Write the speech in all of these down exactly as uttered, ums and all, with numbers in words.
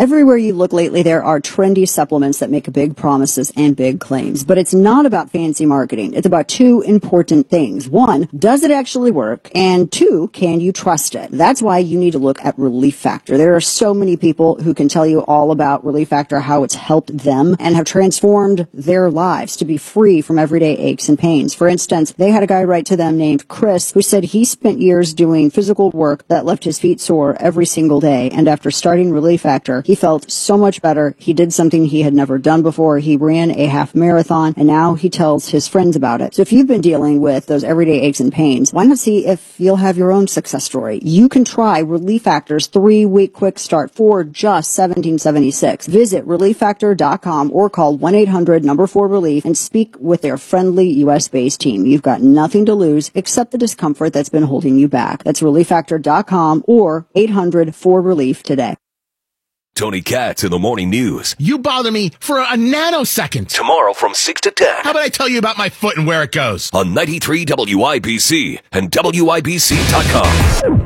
Everywhere you look lately, there are trendy supplements that make big promises and big claims. But it's not about fancy marketing. It's about two important things. One, does it actually work? And two, can you trust it? That's why you need to look at Relief Factor. There are so many people who can tell you all about Relief Factor, how it's helped them and have transformed their lives to be free from everyday aches and pains. For instance, they had a guy write to them named Chris who said he spent years doing physical work that left his feet sore every single day. And after starting Relief Factor, he felt so much better. He did something he had never done before. He ran a half marathon, and now he tells his friends about it. So if you've been dealing with those everyday aches and pains, why not see if you'll have your own success story? You can try Relief Factor's three-week quick start for just seventeen seventy-six. Visit relief factor dot com or call one eight hundred number four relief and speak with their friendly U S-based team. You've got nothing to lose except the discomfort that's been holding you back. That's relief factor dot com or eight hundred four relief today. Tony Katz in the Morning News. You bother me for a nanosecond. Tomorrow from six to ten. How about I tell you about my foot and where it goes? On ninety-three W I B C and W I B C dot com.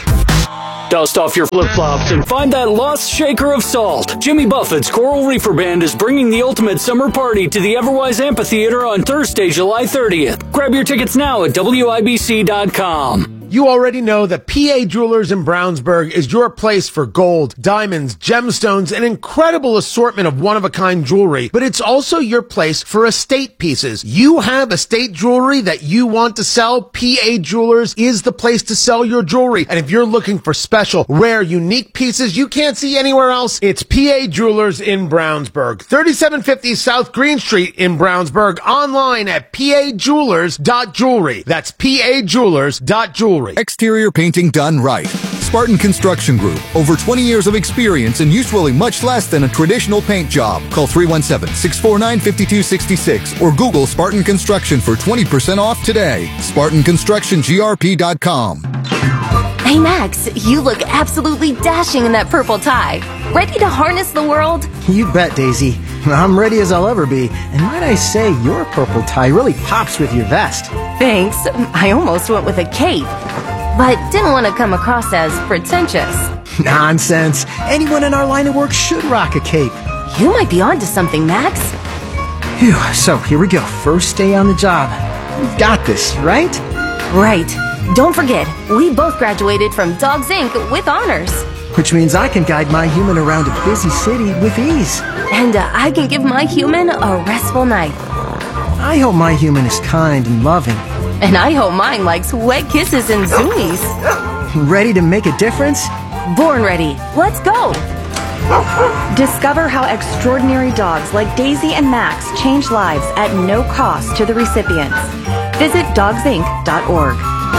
Dust off your flip-flops and find that lost shaker of salt. Jimmy Buffett's Coral Reefer Band is bringing the ultimate summer party to the Everwise Amphitheater on Thursday, July thirtieth. Grab your tickets now at W I B C dot com. You already know that P A Jewelers in Brownsburg is your place for gold, diamonds, gemstones, an incredible assortment of one-of-a-kind jewelry, but it's also your place for estate pieces. You have estate jewelry that you want to sell? P A Jewelers is the place to sell your jewelry. And if you're looking for special, rare, unique pieces you can't see anywhere else, it's P A Jewelers in Brownsburg. thirty-seven fifty South Green Street in Brownsburg. Online at P A jewelers dot jewelry. That's P A jewelers dot jewelry. Exterior painting done right. Spartan Construction Group. Over twenty years of experience and usually much less than a traditional paint job. Call three one seven, six four nine, five two six six or Google Spartan Construction for twenty percent off today. Spartan Construction G R P dot com. Hey Max, you look absolutely dashing in that purple tie. Ready to harness the world? You bet, Daisy. I'm ready as I'll ever be. And might I say, your purple tie really pops with your vest. Thanks. I almost went with a cape, but didn't want to come across as pretentious. Nonsense. Anyone in our line of work should rock a cape. You might be onto something, Max. Phew, so here we go. First day on the job. We've got this, right? Right. Don't forget, we both graduated from Dogs Incorporated with honors. Which means I can guide my human around a busy city with ease. And uh, I can give my human a restful night. I hope my human is kind and loving. And I hope mine likes wet kisses and zoomies. Ready to make a difference? Born ready. Let's go. Discover how extraordinary dogs like Daisy and Max change lives at no cost to the recipients. Visit dogs inc dot org.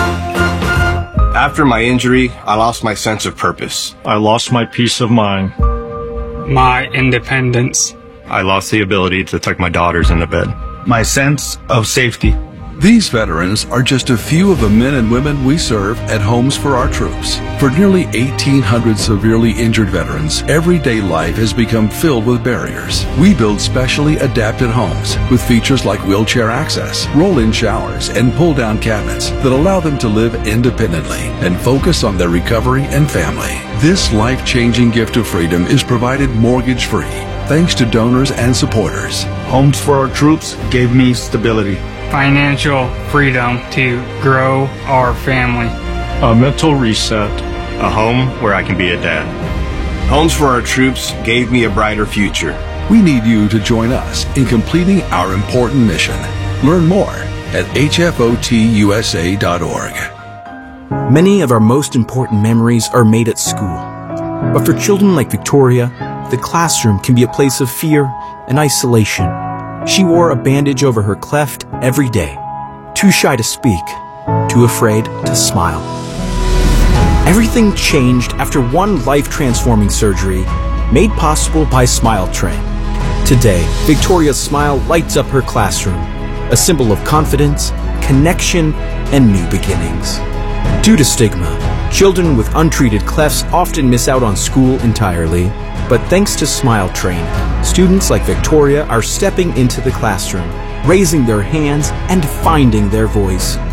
After my injury, I lost my sense of purpose. I lost my peace of mind. My independence. I lost the ability to tuck my daughters into bed. My sense of safety. These veterans are just a few of the men and women we serve at Homes for Our Troops. For nearly eighteen hundred severely injured veterans, everyday life has become filled with barriers. We build specially adapted homes with features like wheelchair access, roll-in showers, and pull-down cabinets that allow them to live independently and focus on their recovery and family. This life-changing gift of freedom is provided mortgage-free thanks to donors and supporters. Homes for Our Troops gave me stability. Financial freedom to grow our family. A mental reset. A home where I can be a dad. Homes for Our Troops gave me a brighter future. We need you to join us in completing our important mission. Learn more at H F O T U S A dot org. Many of our most important memories are made at school. But for children like Victoria, the classroom can be a place of fear and isolation. She wore a bandage over her cleft every day, too shy to speak, too afraid to smile. Everything changed after one life-transforming surgery made possible by Smile Train. Today, Victoria's smile lights up her classroom, a symbol of confidence, connection, and new beginnings. Due to stigma, children with untreated clefts often miss out on school entirely. But thanks to Smile Train, students like Victoria are stepping into the classroom, raising their hands and finding their voice.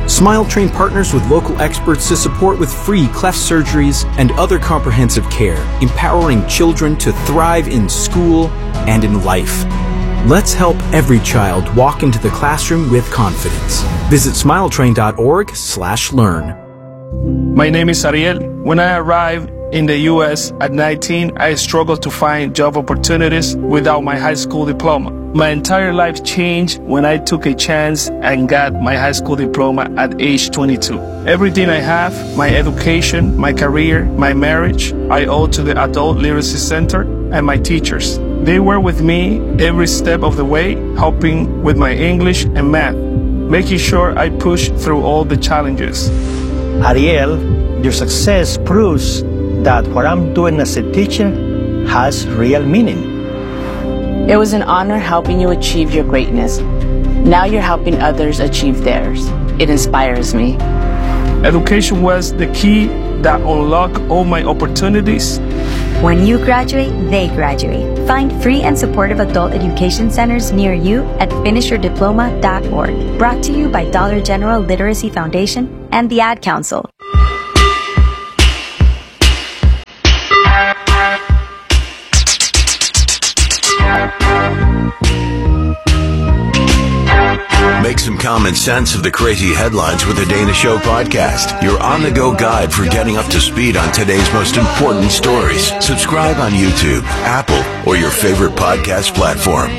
Smile Train partners with local experts to support with free cleft surgeries and other comprehensive care, empowering children to thrive in school and in life. Let's help every child walk into the classroom with confidence. Visit smiletrain.org slash learn. My name is Ariel. When I arrived in the U S at nineteen, I struggled to find job opportunities without my high school diploma. My entire life changed when I took a chance and got my high school diploma at age twenty-two. Everything I have, my education, my career, my marriage, I owe to the Adult Literacy Center and my teachers. They were with me every step of the way, helping with my English and math, making sure I pushed through all the challenges. Ariel, your success proves that what I'm doing as a teacher has real meaning. It was an honor helping you achieve your greatness. Now you're helping others achieve theirs. It inspires me. Education was the key that unlocked all my opportunities. When you graduate, they graduate. Find free and supportive adult education centers near you at finish your diploma dot org. Brought to you by Dollar General Literacy Foundation and the Ad Council. Make some common sense of the crazy headlines with the Dana Show podcast. Your on-the-go guide for getting up to speed on today's most important stories. Subscribe on YouTube, Apple, or your favorite podcast platform.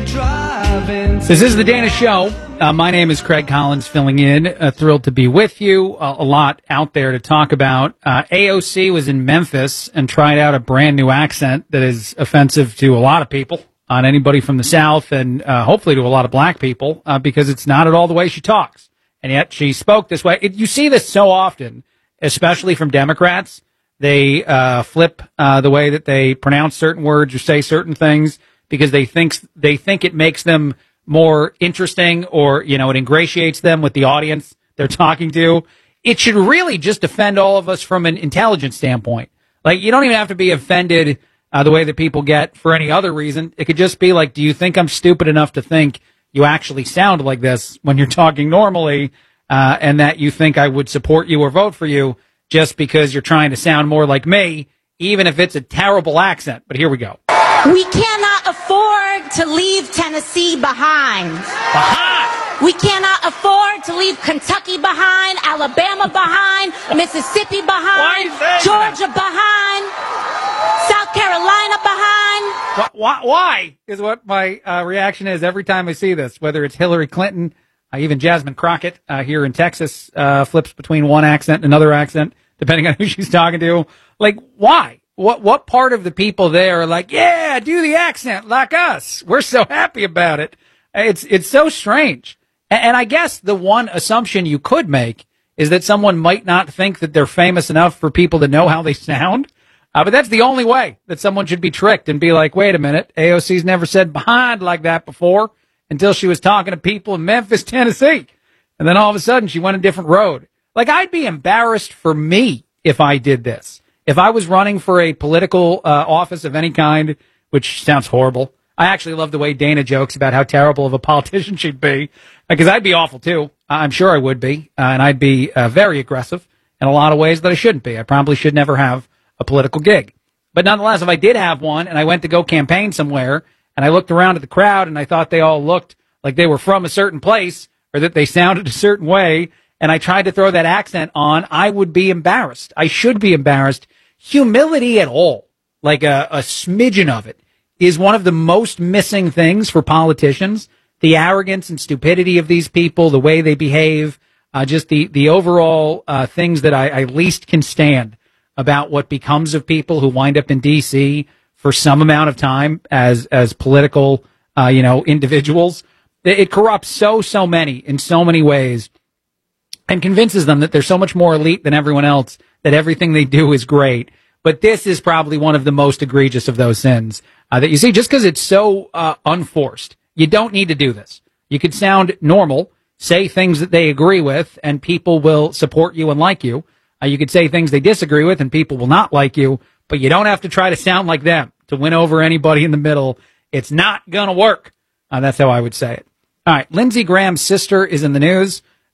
This is the Dana Show. Uh, my name is Craig Collins, filling in. Uh, thrilled to be with you. Uh, a lot out there to talk about. Uh, A O C was in Memphis and tried out a brand new accent that is offensive to a lot of people. On anybody from the South and uh, hopefully to a lot of black people uh, because it's not at all the way she talks. And yet she spoke this way. It, you see this so often, especially from Democrats. They uh, flip uh, the way that they pronounce certain words or say certain things because they think they think it makes them more interesting or, you know, it ingratiates them with the audience they're talking to. It should really just offend all of us from an intelligence standpoint. Like, you don't even have to be offended Uh, the way that people get for any other reason. It could just be like, do you think I'm stupid enough to think you actually sound like this when you're talking normally, uh, and that you think I would support you or vote for you just because you're trying to sound more like me, even if it's a terrible accent. But here we go. We cannot afford to leave Tennessee behind. Behind! We cannot afford to leave Kentucky behind, Alabama behind, Mississippi behind, Georgia behind, South Carolina behind. Why, why is what my uh, reaction is every time I see this, whether it's Hillary Clinton, uh, even Jasmine Crockett uh, here in Texas uh, flips between one accent and another accent, depending on who she's talking to. Like, why? What what part of the people there are like, yeah, do the accent like us. We're so happy about it. It's it's so strange. And, and I guess the one assumption you could make is that someone might not think that they're famous enough for people to know how they sound. Uh, but that's the only way that someone should be tricked and be like, wait a minute, A O C's never said behind like that before until she was talking to people in Memphis, Tennessee. And then all of a sudden she went a different road. Like, I'd be embarrassed for me if I did this. If I was running for a political uh, office of any kind, which sounds horrible. I actually love the way Dana jokes about how terrible of a politician she'd be, because I'd be awful too. I'm sure I would be. Uh, and I'd be uh, very aggressive in a lot of ways that I shouldn't be. I probably should never have a political gig. But nonetheless, if I did have one and I went to go campaign somewhere and I looked around at the crowd and I thought they all looked like they were from a certain place or that they sounded a certain way and I tried to throw that accent on, I would be embarrassed. I should be embarrassed. Humility at all, like a, a smidgen of it, is one of the most missing things for politicians. The arrogance and stupidity of these people, the way they behave, uh, just the, the overall uh, things that I, I least can stand about what becomes of people who wind up in D C for some amount of time as as political, uh, you know, individuals. It, it corrupts so, so many in so many ways and convinces them that they're so much more elite than everyone else, that everything they do is great. But this is probably one of the most egregious of those sins uh, that you see, just because it's so uh, unforced. You don't need to do this. You could sound normal, say things that they agree with, and people will support you and like you. Uh, you could say things they disagree with and people will not like you, but you don't have to try to sound like them to win over anybody in the middle. It's not going to work. Uh, that's how I would say it. All right. Lindsey Graham's sister is in the news.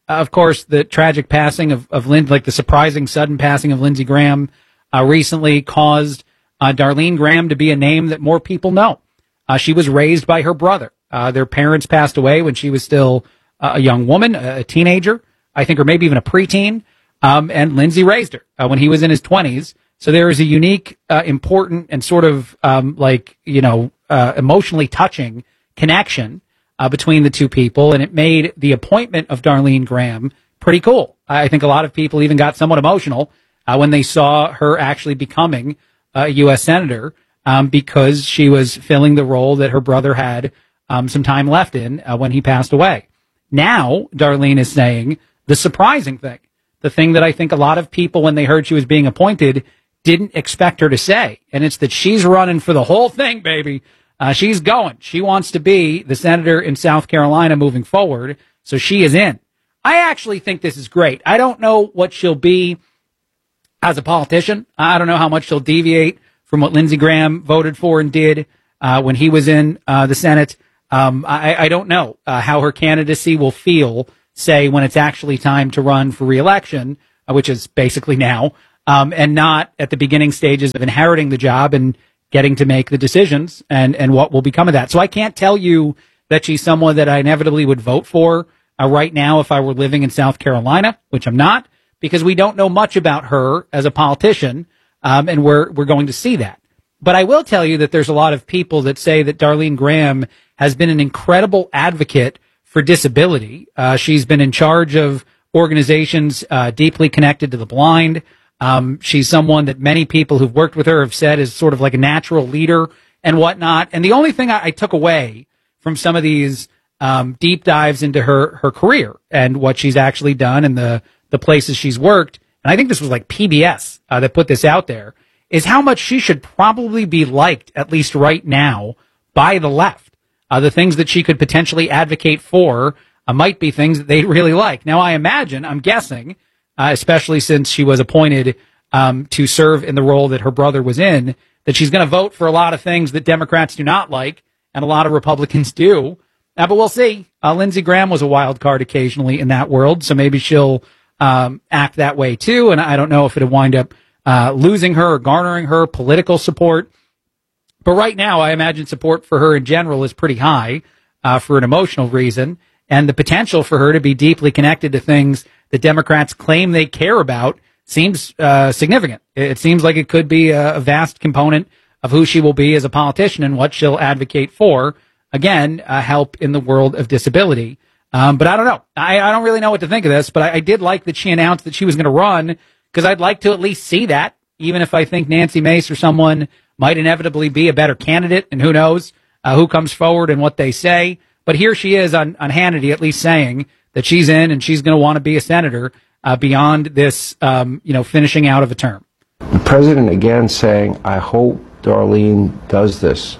Uh, of course, the tragic passing of, of Lynn, like the surprising sudden passing of Lindsey Graham uh, recently caused uh, Darlene Graham to be a name that more people know. Uh, she was raised by her brother. Uh, their parents passed away when she was still uh, a young woman, a, a teenager, I think, or maybe even a preteen. Um, and Lindsey raised her uh, when he was in his twenties. So there is a unique, uh, important, and sort of um, like, you know, uh, emotionally touching connection uh, between the two people. And it made the appointment of Darlene Graham pretty cool. I think a lot of people even got somewhat emotional uh, when they saw her actually becoming a U S senator um, because she was filling the role that her brother had um, some time left in uh, when he passed away. Now, Darlene is saying the surprising thing, the thing that I think a lot of people, when they heard she was being appointed, didn't expect her to say. And it's that she's running for the whole thing, baby. Uh, she's going. She wants to be the senator in South Carolina moving forward. So she is in. I actually think this is great. I don't know what she'll be as a politician. I don't know how much she'll deviate from what Lindsey Graham voted for and did uh, when he was in uh, the Senate. Um, I, I don't know uh, how her candidacy will feel, say, when it's actually time to run for re-election, uh, which is basically now. Um, and not at the beginning stages of inheriting the job and getting to make the decisions and, and what will become of that. So I can't tell you that she's someone that I inevitably would vote for uh, right now if I were living in South Carolina, which I'm not, because we don't know much about her as a politician, um, and we're we're going to see that. But I will tell you that there's a lot of people that say that Darlene Graham has been an incredible advocate for disability. Uh, she's been in charge of organizations uh, deeply connected to the blind. Um, she's someone that many people who've worked with her have said is sort of like a natural leader and whatnot. And the only thing I, I took away from some of these um, deep dives into her, her career and what she's actually done and the, the places she's worked, and I think this was like P B S uh, that put this out there, is how much she should probably be liked, at least right now, by the left. Uh, the things that she could potentially advocate for uh, might be things that they really like. Now, I imagine, I'm guessing, Uh, especially since she was appointed um, to serve in the role that her brother was in, that she's going to vote for a lot of things that Democrats do not like and a lot of Republicans do. Uh, but we'll see. Uh, Lindsey Graham was a wild card occasionally in that world, so maybe she'll um, act that way too. And I don't know if it'll wind up uh, losing her or garnering her political support. But right now, I imagine support for her in general is pretty high uh, for an emotional reason, and the potential for her to be deeply connected to things the Democrats claim they care about seems uh, significant. It seems like it could be a, a vast component of who she will be as a politician and what she'll advocate for. Again, uh, help in the world of disability. Um, but I don't know. I, I don't really know what to think of this, but I, I did like that she announced that she was going to run, because I'd like to at least see that, even if I think Nancy Mace or someone might inevitably be a better candidate, and who knows uh, who comes forward and what they say. But here she is on, on Hannity at least saying that she's in and she's going to want to be a senator uh, beyond this, um, you know, finishing out of a term. The president again saying, I hope Darlene does this,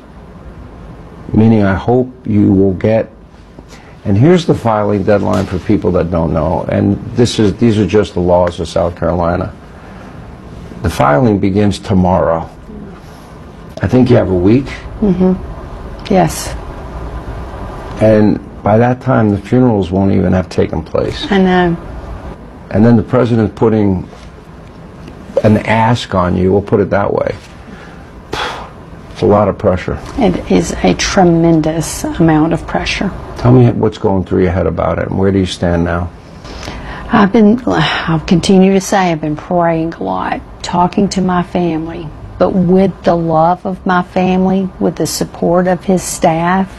meaning I hope you will get, and here's the filing deadline for people that don't know, and this is these are just the laws of South Carolina. The filing begins tomorrow. I think you have a week. Mm-hmm. Yes. And by that time, the funerals won't even have taken place. I know. And then the president putting an ask on you, we'll put it that way. It's a lot of pressure. It is a tremendous amount of pressure. Tell me what's going through your head about it, and where do you stand now? I've been, I'll continue to say, I've been praying a lot, talking to my family, but with the love of my family, with the support of his staff.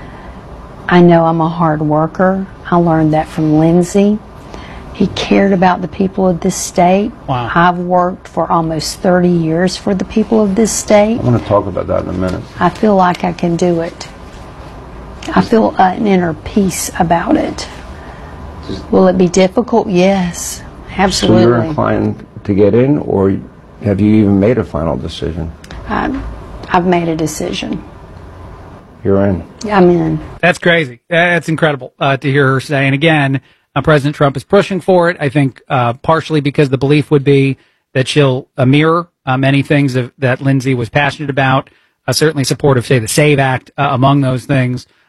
I know I'm a hard worker. I learned that from Lindsey. He cared about the people of this state. Wow. I've worked for almost thirty years for the people of this state. I want to talk about that in a minute. I feel like I can do it. I feel uh, an inner peace about it. Will it be difficult? Yes, absolutely. So you're inclined to get in, or have you even made a final decision? I, I've made a decision. You're in. I'm in. That's crazy. That's incredible uh, to hear her say. And again, uh, President Trump is pushing for it, I think, uh, partially because the belief would be that she'll uh, mirror uh, many things of, that Lindsey was passionate about, uh, certainly supportive, say, the SAVE Act uh, among those things.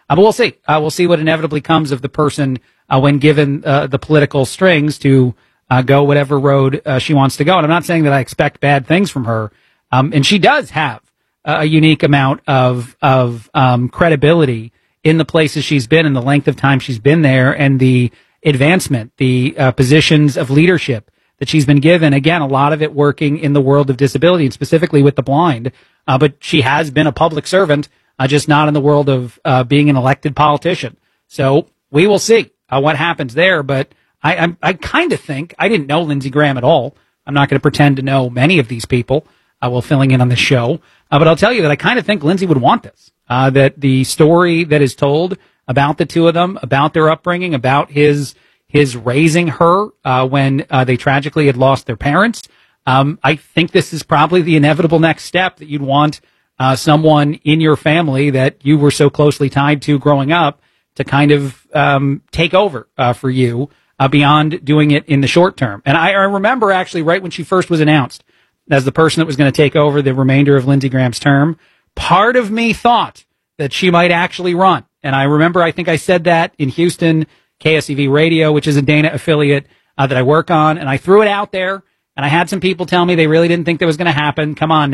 Uh, but we'll see. Uh, we'll see what inevitably comes of the person uh, when given uh, the political strings to uh, go whatever road uh, she wants to go. And I'm not saying that I expect bad things from her. Um, and she does have a unique amount of of um, credibility in the places she's been, and the length of time she's been there, and the advancement, the uh, positions of leadership that she's been given. Again, a lot of it working in the world of disability, and specifically with the blind. Uh, but she has been a public servant, uh, just not in the world of uh, being an elected politician. So we will see uh, what happens there. But I, I, I kind of think, I didn't know Lindsey Graham at all. I'm not going to pretend to know many of these people uh, while filling in on this show. Uh, but I'll tell you that I kind of think Lindsey would want this, uh, that the story that is told about the two of them, about their upbringing, about his his raising her uh, when uh, they tragically had lost their parents. Um, I think this is probably the inevitable next step, that you'd want uh, someone in your family that you were so closely tied to growing up to kind of um, take over uh, for you uh, beyond doing it in the short term. And I, I remember actually right when she first was announced as the person that was going to take over the remainder of Lindsey Graham's term, part of me thought that she might actually run. And I remember, I think I said that in Houston, K S E V Radio, which is a Dana affiliate uh, that I work on, and I threw it out there, and I had some people tell me they really didn't think that was going to happen. Come on now.